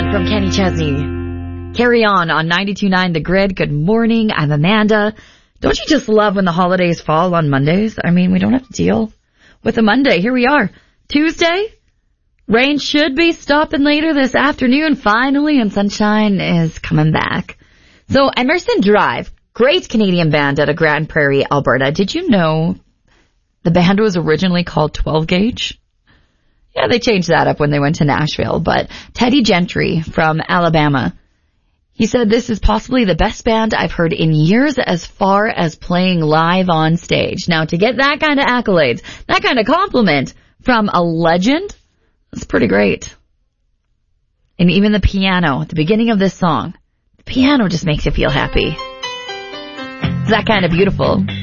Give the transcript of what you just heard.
On from Kenny Chesney. Carry on 92.9 The Grid. Good morning. I'm Amanda. Don't you just love when the holidays fall on Mondays? I mean, we don't have to deal with a Monday. Here we are. Tuesday. Rain should be stopping later this afternoon, finally, and sunshine is coming back. So Emerson Drive, great Canadian band out of Grand Prairie, Alberta. Did you know the band was originally called 12 Gauge? Yeah, they changed that up when they went to Nashville. But Teddy Gentry from Alabama, he said this is possibly the best band I've heard in years as far as playing live on stage. Now, to get that kind of accolades, that kind of compliment from a legend, that's pretty great. And even the piano at the beginning of this song, the piano just makes you feel happy. It's that kind of beautiful.